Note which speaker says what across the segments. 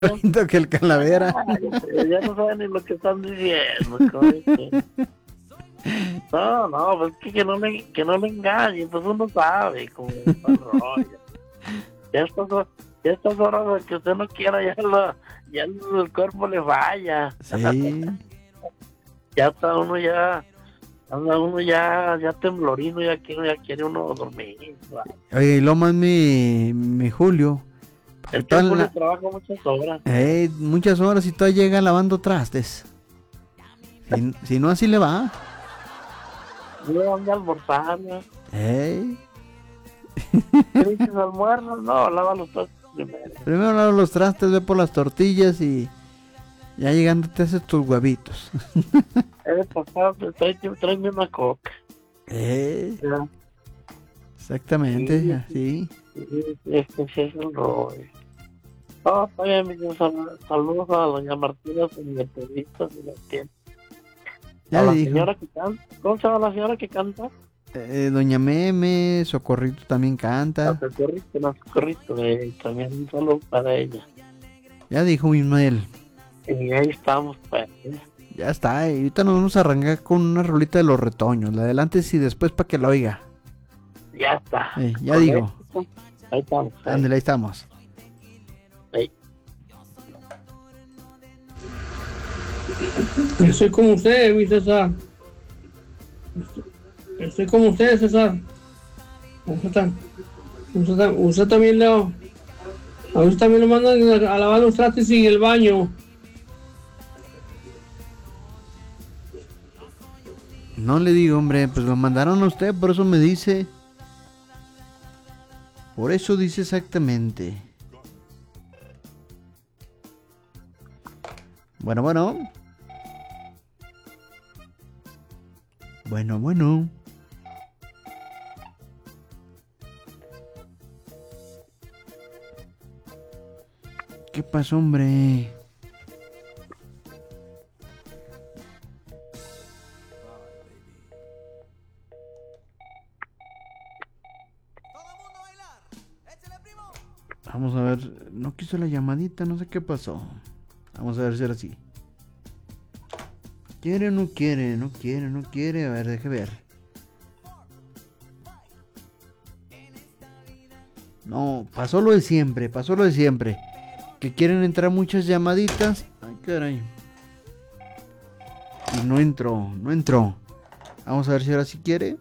Speaker 1: Lindo que el calavera.
Speaker 2: Ya no saben ni lo que están diciendo. Coño. No, pues que no le engañen, pues uno sabe cómo está el rollo. Ya estas horas que usted no quiera, ya el cuerpo le falla.
Speaker 1: Sí.
Speaker 2: Ya está uno anda uno ya temblorino, ya quiere uno dormir.
Speaker 1: Oye, y lo más mi Julio.
Speaker 2: El
Speaker 1: Toda
Speaker 2: tiempo le
Speaker 1: la-
Speaker 2: trabaja muchas horas.
Speaker 1: muchas horas y todavía llega lavando trastes. Si no, así le va.
Speaker 2: No anda almorzando.
Speaker 1: Ey,
Speaker 2: ¿Qué dices, almuerzo? No, lava los trastes primero.
Speaker 1: primero lavo los trastes, ve por las tortillas y ya llegando te haces tus huevitos.
Speaker 2: Papá, pues, tráeme una coca. Ya,
Speaker 1: Exactamente,
Speaker 2: sí,
Speaker 1: así.
Speaker 2: es que sí es un rollo. No, está bien, saludos a doña Martina, su entrevista, si la tiene.
Speaker 1: Ya
Speaker 2: A la
Speaker 1: dijo.
Speaker 2: señora que canta. ¿Cómo se llama la señora que canta?
Speaker 1: Doña Meme, Socorrito también
Speaker 2: La
Speaker 1: canta.
Speaker 2: Socorrito, también un saludo para ella.
Speaker 1: Ya dijo Ismael.
Speaker 2: Y ahí estamos, pues.
Speaker 1: Ya está, y ahorita nos vamos a arrancar con una rolita de los retoños. La adelante y después para que la oiga.
Speaker 2: Ya está.
Speaker 1: Ya digo.
Speaker 2: Ahí estamos.
Speaker 1: Ándale, ahí estamos.
Speaker 2: Ahí.
Speaker 3: Estoy como usted, mi César. Estoy como usted, César. Usted también, Leo. A usted también lo mandan a lavar los trastes en el baño.
Speaker 1: No le digo, hombre, pues lo mandaron a usted, por eso me dice. Por eso dice exactamente. Bueno. Bueno. ¿Qué pasó, hombre? Vamos a ver, no quiso la llamadita, no sé qué pasó. Vamos a ver si era así. ¿Quiere o no quiere? No quiere. A ver, deje ver. No, pasó lo de siempre. Que quieren entrar muchas llamaditas. Ay, caray. Y no entró. Vamos a ver si ahora sí quiere.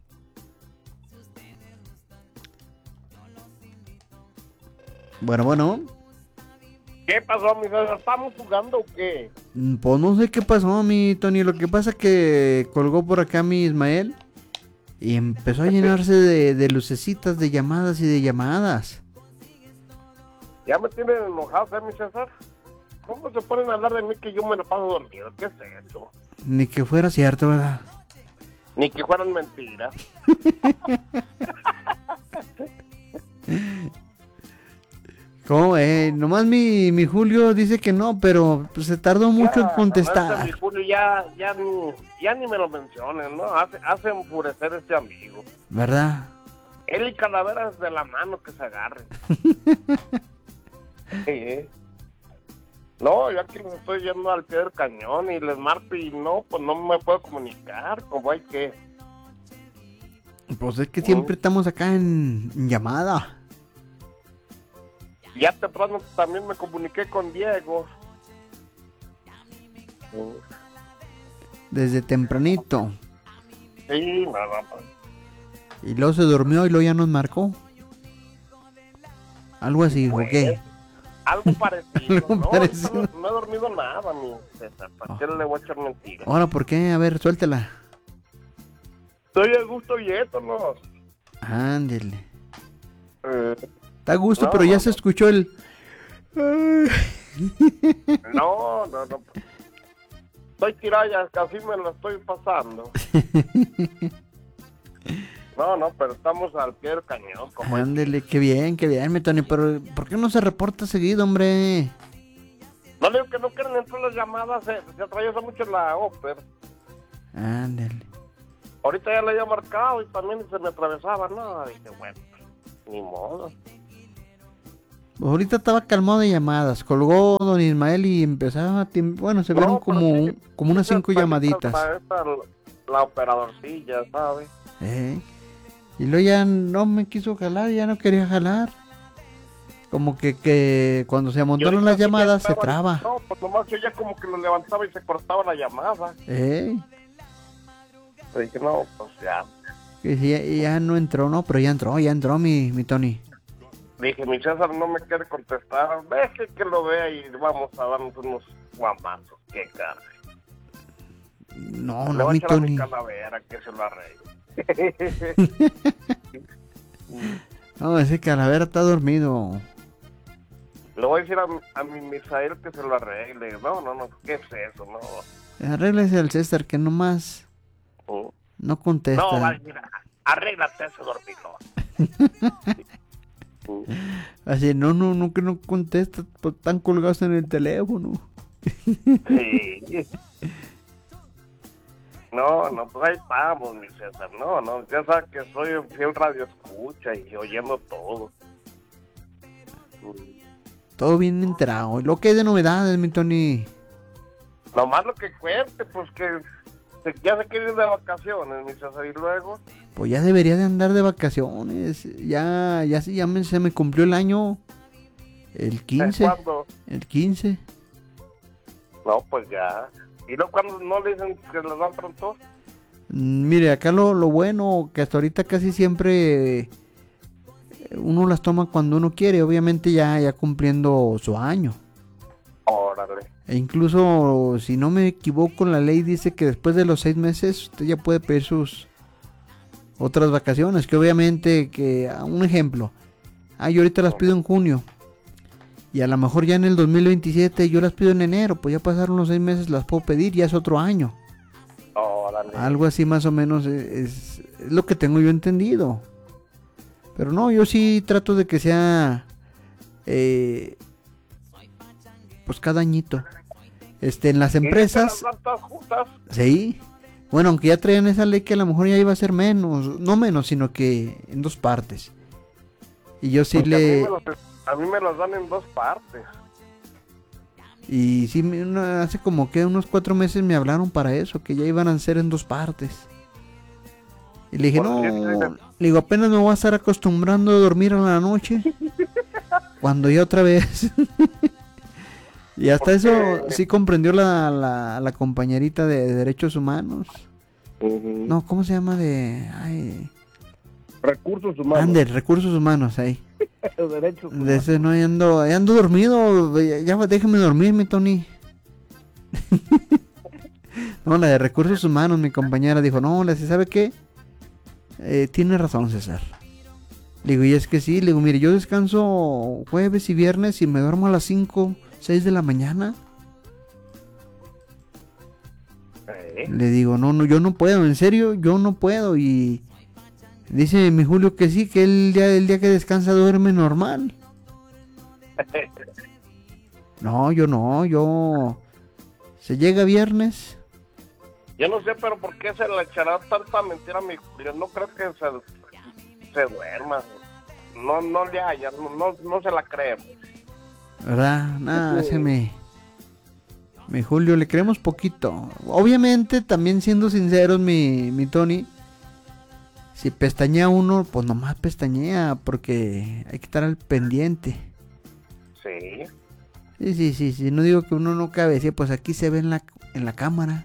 Speaker 1: Bueno.
Speaker 2: ¿Qué pasó, mi César? ¿Estamos jugando o qué?
Speaker 1: Pues no sé qué pasó, mi Tony. Lo que pasa es que colgó por acá mi Ismael y empezó a llenarse de lucecitas, de llamadas y de llamadas.
Speaker 2: Ya me tienen enojado, mi César. ¿Cómo se ponen a hablar de mí que yo me lo paso dormido? ¿Qué es eso?
Speaker 1: Ni que fuera cierto, ¿verdad?
Speaker 2: Ni que fueran mentiras.
Speaker 1: ¿Cómo? Nomás mi Julio dice que no, pero pues, se tardó mucho en contestar.
Speaker 2: Mi Julio ya ni me lo mencionen, ¿no? Hace enfurecer a este amigo.
Speaker 1: ¿Verdad?
Speaker 2: Él y Calaveras de la mano que se agarren. Sí. No, yo aquí les estoy yendo al pie del cañón y les marco y no, pues no me puedo comunicar, como hay que.
Speaker 1: Pues es que siempre estamos acá en llamada.
Speaker 2: Ya temprano también me comuniqué con Diego.
Speaker 1: Desde tempranito.
Speaker 2: Sí, nada más.
Speaker 1: Y luego se durmió y luego ya nos marcó. Algo así,
Speaker 2: Pues,
Speaker 1: ¿o qué?
Speaker 2: Algo parecido.
Speaker 1: Algo
Speaker 2: No,
Speaker 1: parecido.
Speaker 2: no he dormido nada, mi César. ¿Para qué le voy a echar mentiras?
Speaker 1: Ahora, ¿por qué? A ver, suéltela.
Speaker 2: Estoy a gusto y esto, ¿no?
Speaker 1: Ándele. Está a gusto,
Speaker 2: No,
Speaker 1: pero ya
Speaker 2: no,
Speaker 1: se
Speaker 2: no.
Speaker 1: escuchó el...
Speaker 2: No. Estoy tirado ya, casi me lo estoy pasando. No, pero estamos al pie del cañón. Como
Speaker 1: Ándele, qué bien, mi Tony. Pero, ¿por qué no se reporta seguido, hombre?
Speaker 2: no le digo que no quieren entrar las llamadas, se atraviesa mucho la Oper.
Speaker 1: Ándele.
Speaker 2: Ahorita ya le había marcado y también se me atravesaba, no, dije, bueno, ni modo.
Speaker 1: Ahorita estaba calmado de llamadas. Colgó don Ismael y empezaba bueno, se vieron
Speaker 2: No, pero sí,
Speaker 1: como unas 5 llamaditas.
Speaker 2: La operadorcilla, ¿sabes?
Speaker 1: Y luego ya no me quiso jalar, ya no quería jalar. Como que cuando se amontonan las llamadas se traba.
Speaker 2: No, pues nomás yo ya como que lo levantaba y se cortaba la llamada. Le dije, no, pues ya.
Speaker 1: Que ya no entró, no, pero ya entró mi Tony.
Speaker 2: Dije, mi César no me quiere contestar. Deje que lo vea y vamos a darnos unos guamazos. Qué cara.
Speaker 1: No,
Speaker 2: le voy
Speaker 1: mi
Speaker 2: a echar a
Speaker 1: Tony.
Speaker 2: mi calavera que se lo arregle.
Speaker 1: No, ese calavera está dormido.
Speaker 2: Le voy a decir a mi Misael que se lo arregle. No, ¿qué es eso? No.
Speaker 1: Arréglese al César que nomás no contesta.
Speaker 2: No, va a decir, arréglate ese dormido.
Speaker 1: Así, no, que no contesta, pues están colgados en el teléfono.
Speaker 2: Sí. No, pues ahí estamos, mi César. No, ya sabes que soy un fiel radio escucha y oyendo todo.
Speaker 1: Todo bien enterado. Lo que hay de novedades, mi Tony.
Speaker 2: Nomás lo que cuente, pues que ya se quiere ir de vacaciones, mi César, y luego.
Speaker 1: Pues ya debería de andar de vacaciones. Ya se me cumplió el año. El 15.
Speaker 2: ¿Cuándo?
Speaker 1: El 15.
Speaker 2: No, pues ya. ¿Y no cuando no le dicen que les dan pronto?
Speaker 1: Mire, acá lo bueno, que hasta ahorita casi siempre uno las toma cuando uno quiere, obviamente ya cumpliendo su año.
Speaker 2: Órale.
Speaker 1: E incluso, si no me equivoco, la ley dice que después de los 6 meses usted ya puede pedir sus otras vacaciones, que obviamente, un ejemplo, yo ahorita las pido en junio, y a lo mejor ya en el 2027 yo las pido en enero, pues ya pasaron los 6 meses, las puedo pedir, ya es otro año.
Speaker 2: Órale.
Speaker 1: Algo así más o menos es lo que tengo yo entendido. Pero no, yo sí trato de que sea pues cada añito. En las empresas. Sí. Bueno, aunque ya traían esa ley que a lo mejor ya iba a ser menos, no menos, sino que en 2 partes. Y yo sí
Speaker 2: a mí me los dan en 2 partes.
Speaker 1: Y sí, hace como que unos 4 meses me hablaron para eso, que ya iban a ser en 2 partes. Y le dije, no, le digo, apenas me voy a estar acostumbrando a dormir a la noche. Cuando ya otra vez. Y hasta eso sí comprendió la compañerita de Derechos Humanos. No, ¿cómo se llama?
Speaker 2: Recursos Humanos.
Speaker 1: Recursos Humanos, ahí.
Speaker 2: Derechos Humanos.
Speaker 1: De ese no, ando dormido. Ya déjeme dormir, mi Tony. No, la de Recursos Humanos, mi compañera dijo, no, ¿sabe qué? Tiene razón, César. Le digo, y es que sí, le digo, mire, yo descanso jueves y viernes y me duermo a las 5, 6 de la mañana. Le digo, no, yo no puedo, en serio, yo no puedo. Y dice mi Julio que sí, que el día que descansa duerme normal. No, yo se llega viernes.
Speaker 2: Yo no sé, pero ¿por qué se le echará tanta mentira a mi Julio? No creo que se duerma. No le haya, no se la creemos.
Speaker 1: ¿Verdad? Nada, mi Julio, le creemos poquito. Obviamente, también siendo sinceros, mi Tony, si pestañea uno, pues nomás pestañea, porque hay que estar al pendiente.
Speaker 2: Sí.
Speaker 1: Sí, no digo que uno no cabecee, pues aquí se ve en la cámara.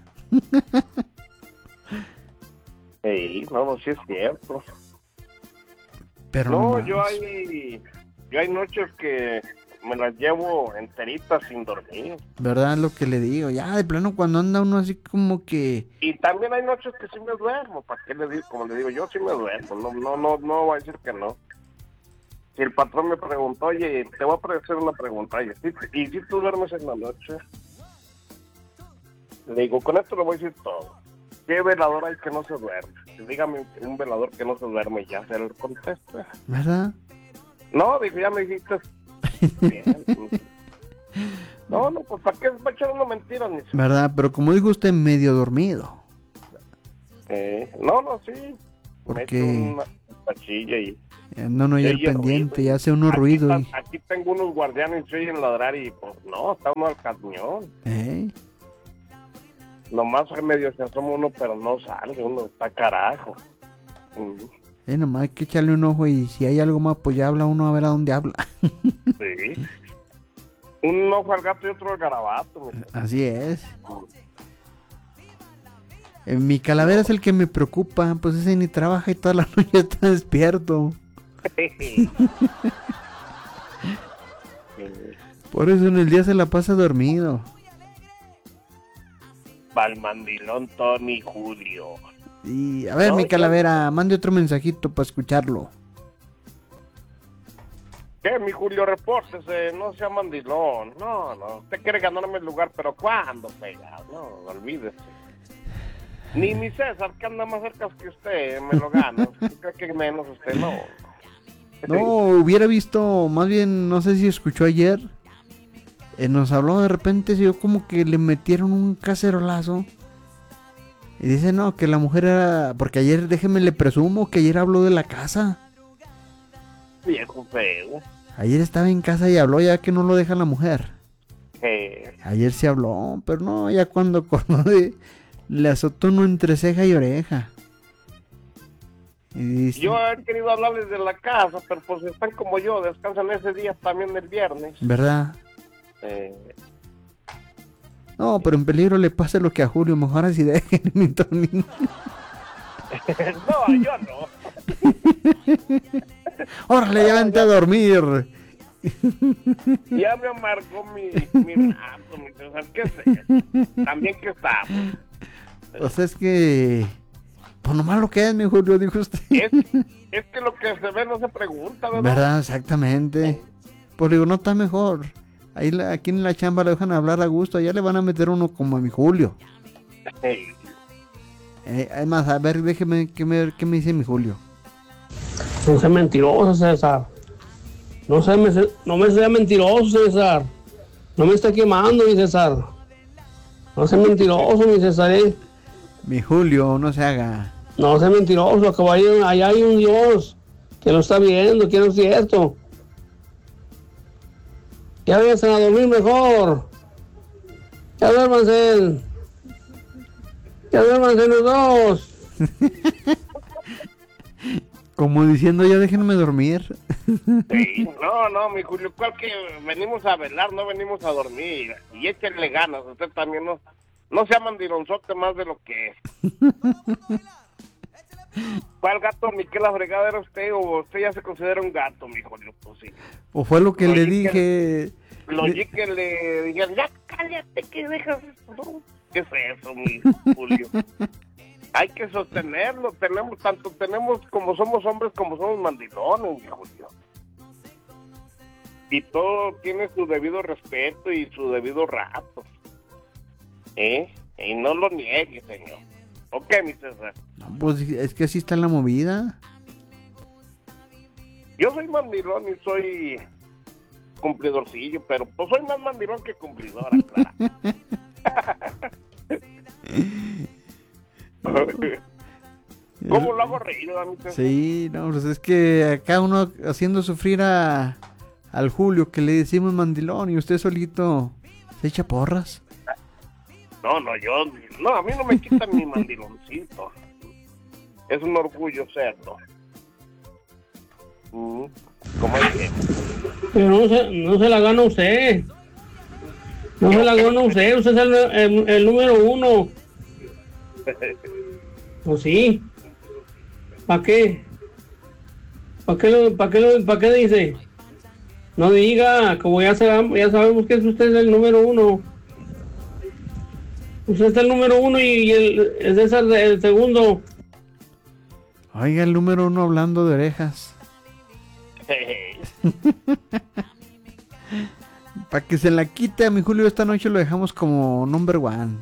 Speaker 2: Sí, no, sí es cierto.
Speaker 1: Pero
Speaker 2: no, yo hay noches que me las llevo enteritas sin dormir.
Speaker 1: ¿Verdad? Lo que le digo, ya de plano cuando anda uno así como que...
Speaker 2: Y también hay noches que sí me duermo, ¿para qué le digo? Como le digo, yo sí me duermo, no voy a decir que no. Si el patrón me preguntó, oye, te voy a hacer una pregunta, oye, ¿y si tú duermes en la noche? Le digo, con esto le voy a decir todo. ¿Qué velador hay que no se duerme? Dígame un velador que no se duerme y ya se le contesta.
Speaker 1: ¿Verdad?
Speaker 2: No, digo, ya me dijiste... Bien. No, pues ¿para qué va a echar una mentira?
Speaker 1: ¿Verdad? Pero como dijo usted, medio dormido.
Speaker 2: No, sí.
Speaker 1: Porque...
Speaker 2: Me echo una pachilla y...
Speaker 1: Anda uno ahí al pendiente y hace unos ruidos.
Speaker 2: Aquí tengo unos guardianes y se oyen ladrar y pues no, está uno al cañón. Nomás medio se asoma uno, pero no sale, uno está carajo.
Speaker 1: Nomás hay que echarle un ojo y si hay algo más, pues ya habla uno a ver a dónde habla.
Speaker 2: Sí. Un ojo al gato y otro al garabato.
Speaker 1: Así es. Mi calavera es el que me preocupa, pues ese ni trabaja y toda la noche está despierto. Por eso en el día se la pasa dormido.
Speaker 2: Pa'l mandilón Tony Julio.
Speaker 1: Y a ver, no, mi calavera, mande otro mensajito para escucharlo.
Speaker 2: ¿Qué, mi Julio? Repórtese, no sea mandilón. No, usted quiere ganarme el lugar, pero ¿cuándo, pega? No, olvídese. Ni mi César, que anda más cerca que usted, me lo gana. Creo que menos usted, no.
Speaker 1: No, hubiera visto, más bien, no sé si escuchó ayer, nos habló de repente, yo como que le metieron un cacerolazo. Y dice, no, que la mujer era, porque ayer, déjeme le presumo, que ayer habló de la casa.
Speaker 2: Viejo feo.
Speaker 1: Ayer estaba en casa y habló, ya que no lo deja la mujer. Ayer se habló, pero no, ya cuando acordó le azotó uno entre ceja y oreja. Y dice,
Speaker 2: yo he querido hablarles de la casa, pero pues están como yo, descansan ese día también el viernes.
Speaker 1: ¿Verdad? No, pero en peligro le pasa lo que a Julio, mejor así dejen mi Tony.
Speaker 2: No, yo no.
Speaker 1: Órale, ya vente a dormir.
Speaker 2: Ya me amargó mi rato, mi César, ¿qué sé? También que estamos.
Speaker 1: O sea, es que... Pues nomás lo que es, mi Julio, dijo usted.
Speaker 2: Es que lo que se ve no se pregunta, ¿verdad?
Speaker 1: ¿Verdad? Exactamente. Pues digo, no está mejor. Ahí aquí en la chamba le dejan hablar a gusto. Allá le van a meter uno como a mi Julio. Además, a ver, déjeme, ¿qué me dice mi Julio?
Speaker 3: No sea mentiroso, César. No me sea mentiroso, César. No me esté quemando, mi César. No sea mentiroso, mi César.
Speaker 1: Mi Julio, no se haga.
Speaker 3: No sea mentiroso, caballero. Allá hay un Dios que lo está viendo, que no es cierto. Ya vayan a dormir mejor. Ya duérmanse. Ya duérmanse los dos.
Speaker 1: Como diciendo, ya déjenme dormir.
Speaker 2: Sí, no, mi Julio, ¿cuál que venimos a velar? No venimos a dormir. Y échenle ganas, usted también no sea mandilonzote más de lo que es. ¿Cuál gato, ni qué la fregada era usted? ¿O usted ya se considera un gato, mi Julio? Pues sí.
Speaker 1: O fue lo que le dije.
Speaker 2: Lo que le dijeron, ya cállate que dejas eso, ¿no? ¿Qué es eso, mi Julio? Hay que sostenerlo, tenemos como somos hombres, como somos mandilones, mi Julio. Y todo tiene su debido respeto y su debido rato. Y no lo niegue, señor. ¿Ok, mi César?
Speaker 1: No, pues es que así está la movida.
Speaker 2: Yo soy mandilón y soy cumplidorcillo, pero pues soy más mandilón que cumplidor, claro. ¿Cómo lo hago reír, mi César?
Speaker 1: Sí, no, pues es que acá uno haciendo sufrir al Julio, que le decimos mandilón, y usted solito se echa porras.
Speaker 2: No, a mí no me quitan mi mandiloncito. Es un orgullo serlo. ¿Cómo es que?
Speaker 3: Pero no se la gana usted. No se la gana usted es el número uno. ¿O sí? ¿Para qué? ¿Para qué dice? No diga, como ya sabemos que usted es el número uno. Usted es el número uno y el César el segundo.
Speaker 1: Oiga, el número uno hablando de orejas. Para que se la quite a mi Julio esta noche lo dejamos como number one.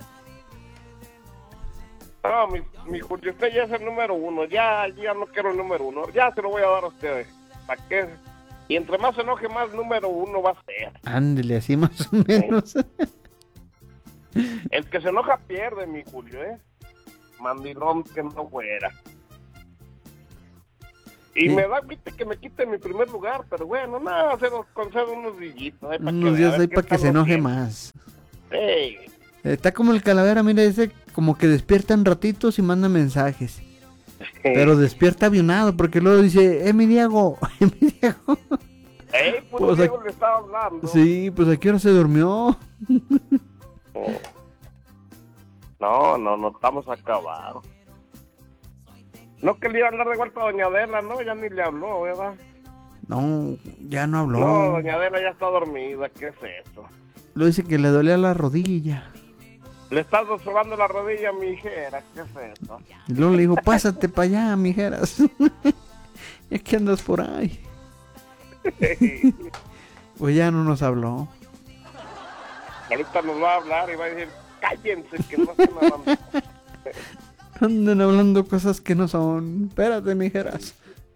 Speaker 2: No, mi Julio, usted ya es el número uno. Ya no quiero el número uno. Ya se lo voy a dar a usted. ¿Para qué? Y entre más se enoje, más número uno va a ser.
Speaker 1: Ándele, así más o menos.
Speaker 2: El que se enoja pierde, mi Julio, Mandilón que no fuera. Y me da que me quite mi primer lugar, pero bueno, nada, se nos concedo unos dillitos.
Speaker 1: Unos días ahí para que se enoje más.
Speaker 2: Sí.
Speaker 1: Está como el Calavera, mira, dice como que despierta en ratitos y manda mensajes. Pero despierta avionado, porque luego dice, mi Diego, mi Diego.
Speaker 2: Pues Diego le estaba hablando.
Speaker 1: Sí, pues ¿a qué hora se durmió?
Speaker 2: No, estamos acabados. No que le iba a hablar de vuelta a doña Adela, no, ya ni le habló, ¿verdad?
Speaker 1: No, ya no habló.
Speaker 2: No, doña Adela ya está dormida, ¿qué es eso?
Speaker 1: Lo dice que le dolía la rodilla.
Speaker 2: Le estás sobando la rodilla a mi hijera, ¿qué es eso?
Speaker 1: Y luego le dijo, pásate para allá, mijeras. Es que andas por ahí. Pues ya no nos habló.
Speaker 2: Ahorita nos va a hablar y va a decir, cállense, que no están hablando.
Speaker 1: Andan hablando cosas que no son. Espérate, mijeras.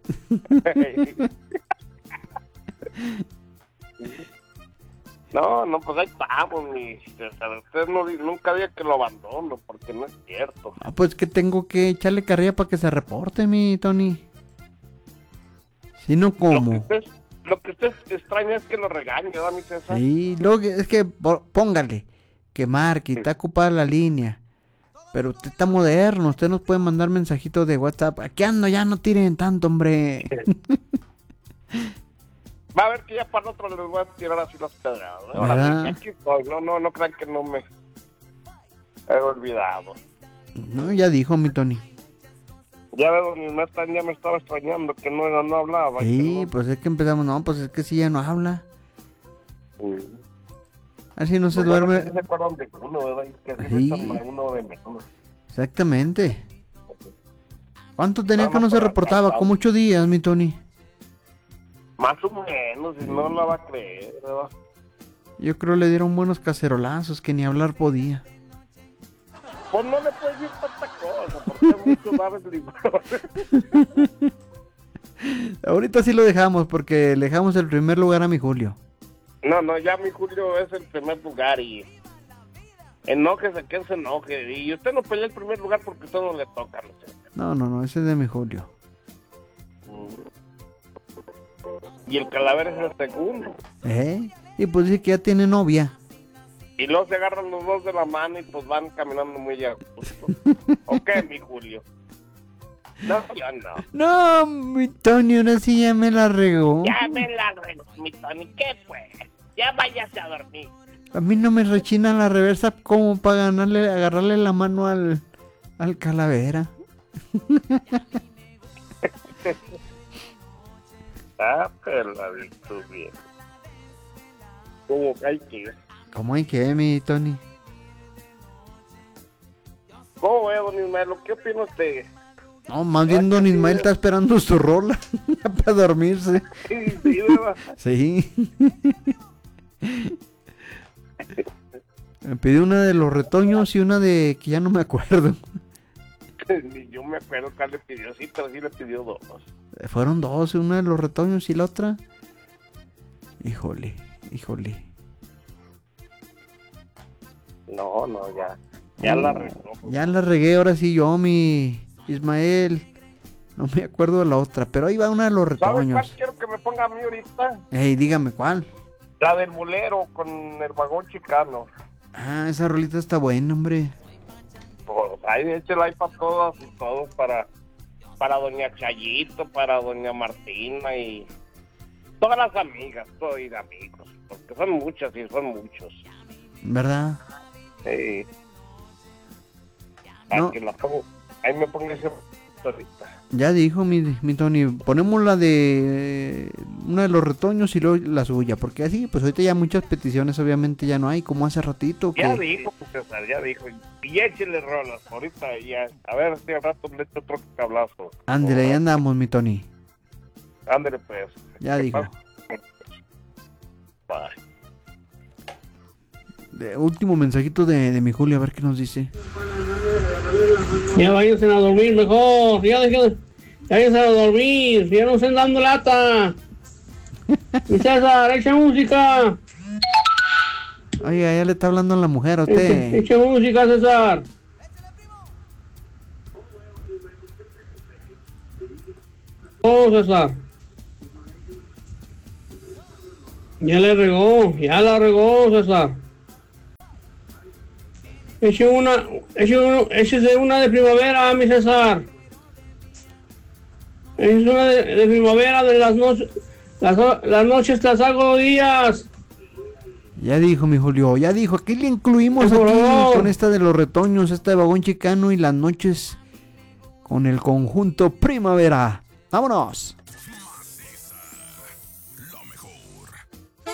Speaker 2: No, pues ahí estamos, mi César. Usted nunca diga que lo abandono, porque no es cierto.
Speaker 1: Ah, pues que tengo que echarle carrilla para que se reporte, mi Tony. Si no, ¿cómo?
Speaker 2: Lo que usted extraña es que lo regañe, ¿verdad, mi César?
Speaker 1: Sí, luego es que póngale que marque, está ocupada la línea. Pero usted está moderno, usted nos puede mandar mensajitos de WhatsApp. Aquí ando, ya no tiren tanto, hombre.
Speaker 2: Va a ver que ya para el otro les voy a tirar así las pedradas. Ahora, aquí estoy, no crean que no me he olvidado.
Speaker 1: No, ya dijo mi Tony.
Speaker 2: Ya veo, ya me estaba extrañando, que no hablaba.
Speaker 1: Sí,
Speaker 2: no...
Speaker 1: pues es que empezamos, no, pues es que si ya no habla. Así no se duerme.
Speaker 2: No se acuerdan de uno, ¿verdad? Que
Speaker 1: sí.
Speaker 2: Uno de menos.
Speaker 1: Exactamente. ¿Cuánto tenía que no se reportaba? Como 8 días, mi Tony.
Speaker 2: Más o menos, si no la va a creer, ¿verdad?
Speaker 1: Yo creo le dieron buenos cacerolazos que ni hablar podía.
Speaker 2: Pues no le puedes decir tanta cosa, porque hay muchos bares libros.
Speaker 1: Ahorita sí lo dejamos, porque le dejamos el primer lugar a mi Julio.
Speaker 2: No, ya mi Julio es el primer lugar y... Enójese, que él se enoje. Y usted no pelea el primer lugar porque usted no le toca, no sé.
Speaker 1: No, ese es de mi Julio.
Speaker 2: Y el Calavera es el segundo.
Speaker 1: Y pues dice que ya tiene novia.
Speaker 2: Y luego se agarran los dos de la mano y pues van caminando muy a gusto. ¿O qué, mi Julio? No, yo no.
Speaker 1: No, mi Tony, ahora sí ya me la regó.
Speaker 2: Ya me la regó, mi Tony. ¿Qué fue? Ya váyase a dormir.
Speaker 1: A mí no me rechina la reversa como para agarrarle la mano al Calavera.
Speaker 2: Pero la vi tú bien. ¿Cómo hay que?
Speaker 1: ¿Cómo hay que, mi Tony?
Speaker 2: ¿Cómo es, don Ismael? ¿Qué opina usted?
Speaker 1: No, más bien don Ismael está esperando su rola para dormirse.
Speaker 2: Sí, ¿verdad?
Speaker 1: Sí. Me pidió una de los retoños y una de que ya no me acuerdo.
Speaker 2: Ni yo me acuerdo cuál le pidió, sí, pero sí le pidió dos.
Speaker 1: Fueron dos, una de los retoños y la otra. Híjole.
Speaker 2: No, ya la regó.
Speaker 1: Ya la regué, ahora sí yo, mi Ismael. No me acuerdo de la otra, pero ahí va una de los retoños.
Speaker 2: ¿Sabes cuál quiero que me ponga a mí ahorita?
Speaker 1: Dígame cuál.
Speaker 2: La del bolero con el vagón chicano.
Speaker 1: Ah, esa rolita está buena, hombre.
Speaker 2: Pues ahí échela ahí para todas y todos, para doña Chayito, para doña Martina y todas las amigas, todos y amigos, porque son muchas y son muchos.
Speaker 1: ¿Verdad?
Speaker 2: Sí.
Speaker 1: No.
Speaker 2: Que la pongo, ahí me pongo ese ahorita.
Speaker 1: Ya dijo mi Tony, ponemos la de una de los retoños y luego la suya, porque así, pues ahorita ya muchas peticiones obviamente ya no hay, como hace ratito.
Speaker 2: Ya dijo, pues, César, ya dijo. Y échele rolas, ahorita ya. A ver si al rato le echo otro cablazo.
Speaker 1: Ándale, ahí andamos, mi Tony.
Speaker 2: Ándale, pues.
Speaker 1: Ya dijo.
Speaker 2: Bye.
Speaker 1: Último mensajito de mi Julio, a ver qué nos dice.
Speaker 3: Ya váyanse a dormir mejor, ya váyanse a dormir, ya no estén dando lata. Y César, echa música.
Speaker 1: Oiga, ya le está hablando la mujer a usted.
Speaker 3: Echa música, César. César. Ya la regó, César. Eche de una de primavera, mi César. Es una de primavera, de las noches. Las noches las hago días.
Speaker 1: Ya dijo mi Julio, ya dijo. Aquí le incluimos
Speaker 3: Por
Speaker 1: aquí
Speaker 3: favor.
Speaker 1: con esta de los retoños, esta de vagón chicano y las noches con el conjunto primavera. ¡Vámonos!